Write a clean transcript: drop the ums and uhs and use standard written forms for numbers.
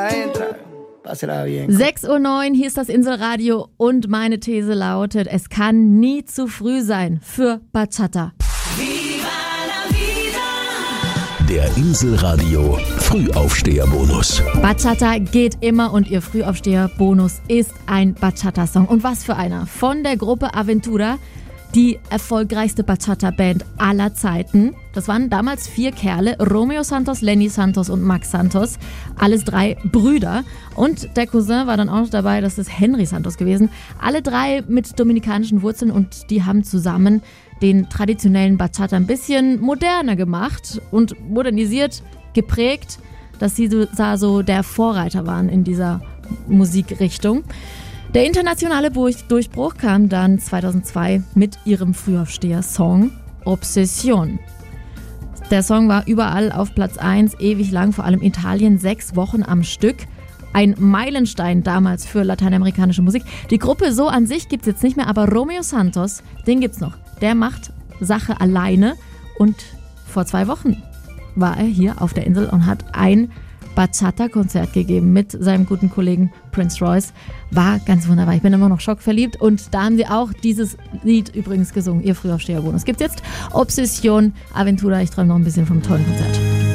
6:09 Uhr, hier ist das Inselradio und meine These lautet, es kann nie zu früh sein für Bachata. Der Inselradio Frühaufsteher-Bonus. Bachata geht immer und ihr Frühaufsteher-Bonus ist ein Bachata-Song. Und was für einer. Von der Gruppe Aventura, die erfolgreichste Bachata-Band aller Zeiten. Das waren damals 4 Kerle, Romeo Santos, Lenny Santos und Max Santos. Alles 3 Brüder. Und der Cousin war dann auch noch dabei, das ist Henry Santos gewesen. Alle 3 mit dominikanischen Wurzeln und die haben zusammen den traditionellen Bachata ein bisschen moderner gemacht und modernisiert, geprägt, dass sie so der Vorreiter waren in dieser Musikrichtung. Der internationale Durchbruch kam dann 2002 mit ihrem Frühaufsteher-Song Obsession. Der Song war überall auf Platz 1, ewig lang, vor allem Italien, 6 Wochen am Stück. Ein Meilenstein damals für lateinamerikanische Musik. Die Gruppe so an sich gibt es jetzt nicht mehr, aber Romeo Santos, den gibt's noch. Der macht Sache alleine und vor 2 Wochen war er hier auf der Insel und hat ein Bachata-Konzert gegeben mit seinem guten Kollegen Prince Royce. War ganz wunderbar. Ich bin immer noch schockverliebt und da haben sie auch dieses Lied übrigens gesungen, ihr Frühaufsteher-Bonus. Gibt's jetzt Obsession, Aventura, ich träume noch ein bisschen vom tollen Konzert.